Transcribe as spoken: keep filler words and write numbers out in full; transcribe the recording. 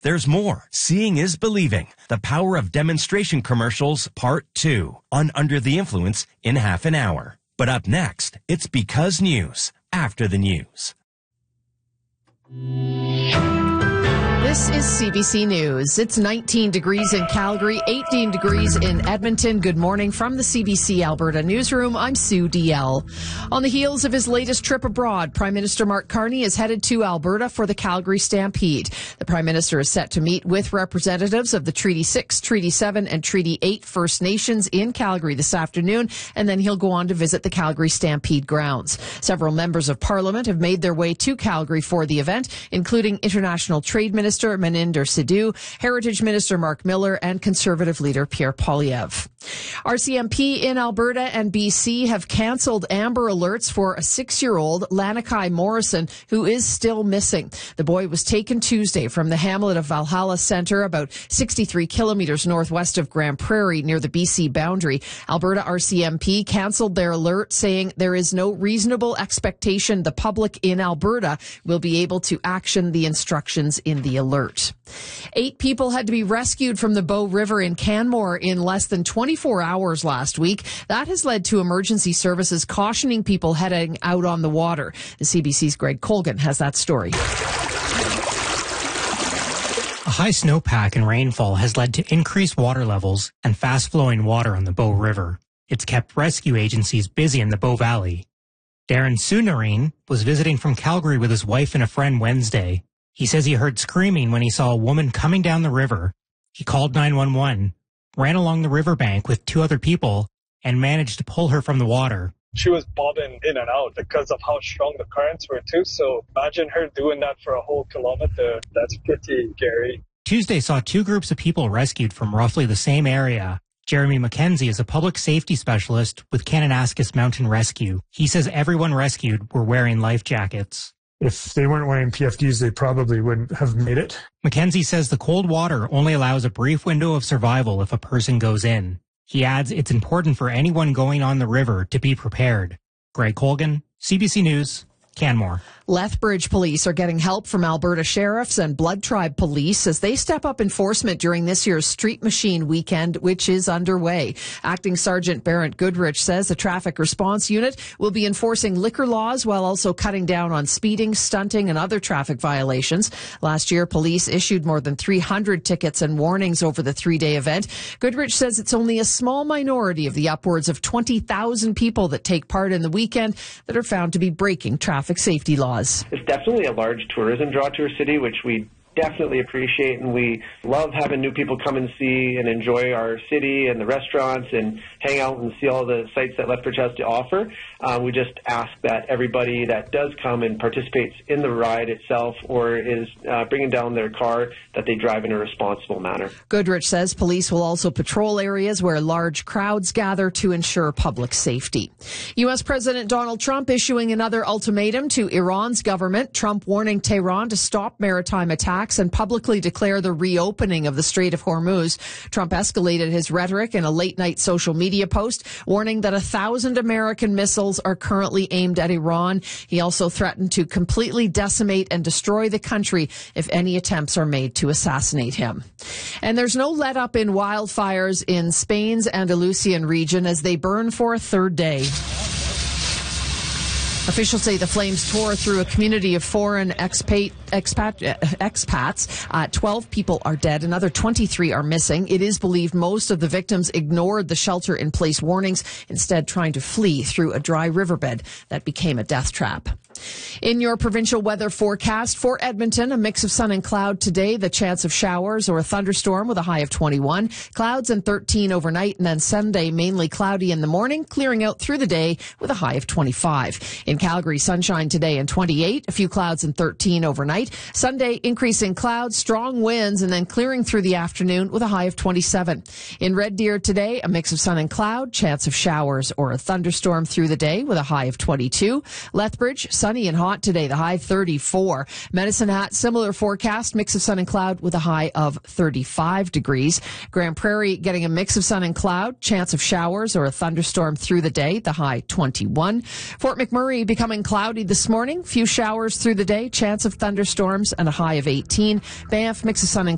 There's more. Seeing is believing. The Power of Demonstration Commercials, Part two, on Under the Influence in half an hour. But up next, it's Because News, after the news. This is C B C News. It's nineteen degrees in Calgary, eighteen degrees in Edmonton. Good morning from the C B C Alberta Newsroom. I'm Sue D L. On the heels of his latest trip abroad, Prime Minister Mark Carney is headed to Alberta for the Calgary Stampede. The Prime Minister is set to meet with representatives of the Treaty six, Treaty seven, and Treaty eight First Nations in Calgary this afternoon, and then he'll go on to visit the Calgary Stampede grounds. Several members of Parliament have made their way to Calgary for the event, including International Trade Minister Maninder Sidhu, Heritage Minister Mark Miller, and Conservative leader Pierre Poilievre. R C M P in Alberta and B C have cancelled amber alerts for a six-year-old, Lanakai Morrison, who is still missing. The boy was taken Tuesday from the hamlet of Valhalla Centre, about sixty-three kilometres northwest of Grand Prairie, near the B C boundary. Alberta R C M P cancelled their alert, saying there is no reasonable expectation the public in Alberta will be able to action the instructions in the alert. Eight people had to be rescued from the Bow River in Canmore in less than twenty-four hours last week. That has led to emergency services cautioning people heading out on the water. The C B C's Greg Colgan has that story. A high snowpack and rainfall has led to increased water levels and fast-flowing water on the Bow River. It's kept rescue agencies busy in the Bow Valley. Darren Sunarine was visiting from Calgary with his wife and a friend Wednesday. He says he heard screaming when he saw a woman coming down the river. He called nine one one, ran along the riverbank with two other people, and managed to pull her from the water. She was bobbing in and out because of how strong the currents were too, so imagine her doing that for a whole kilometer. That's pretty scary. Tuesday saw two groups of people rescued from roughly the same area. Jeremy McKenzie is a public safety specialist with Kananaskis Mountain Rescue. He says everyone rescued were wearing life jackets. If they weren't wearing P F Ds, they probably wouldn't have made it. McKenzie says the cold water only allows a brief window of survival if a person goes in. He adds it's important for anyone going on the river to be prepared. Greg Colgan, C B C News, Canmore. Lethbridge police are getting help from Alberta sheriffs and Blood Tribe police as they step up enforcement during this year's Street Machine weekend, which is underway. Acting Sergeant Barrett Goodrich says the traffic response unit will be enforcing liquor laws while also cutting down on speeding, stunting, and other traffic violations. Last year, police issued more than three hundred tickets and warnings over the three-day event. Goodrich says it's only a small minority of the upwards of twenty thousand people that take part in the weekend that are found to be breaking traffic safety laws. It's definitely a large tourism draw to our city, which we definitely appreciate, and we love having new people come and see and enjoy our city and the restaurants and hang out and see all the sites that Lethbridge has to offer. Uh, we just ask that everybody that does come and participates in the ride itself or is uh, bringing down their car, that they drive in a responsible manner. Goodrich says police will also patrol areas where large crowds gather to ensure public safety. U S President Donald Trump issuing another ultimatum to Iran's government. Trump warning Tehran to stop maritime attacks and publicly declare the reopening of the Strait of Hormuz. Trump escalated his rhetoric in a late-night social media post, warning that a thousand American missiles are currently aimed at Iran. He also threatened to completely decimate and destroy the country if any attempts are made to assassinate him. And there's no let-up in wildfires in Spain's Andalusian region as they burn for a third day. Officials say the flames tore through a community of foreign expat, expat, uh, expats. Uh, twelve people are dead. Another twenty-three are missing. It is believed most of the victims ignored the shelter-in-place warnings, instead trying to flee through a dry riverbed that became a death trap. In your provincial weather forecast for Edmonton, a mix of sun and cloud today, the chance of showers or a thunderstorm with a high of twenty-one, clouds and thirteen overnight, and then Sunday mainly cloudy in the morning, clearing out through the day with a high of twenty-five. In Calgary, sunshine today and twenty-eight, a few clouds and thirteen overnight. Sunday, increasing clouds, strong winds, and then clearing through the afternoon with a high of twenty-seven. In Red Deer today, a mix of sun and cloud, chance of showers or a thunderstorm through the day with a high of twenty-two. Lethbridge, sunny and hot today, the high thirty-four. Medicine Hat, similar forecast, mix of sun and cloud with a high of thirty-five degrees. Grand Prairie getting a mix of sun and cloud, chance of showers or a thunderstorm through the day, the high twenty-one. Fort McMurray becoming cloudy this morning, few showers through the day, chance of thunderstorms and a high of eighteen. Banff, mix of sun and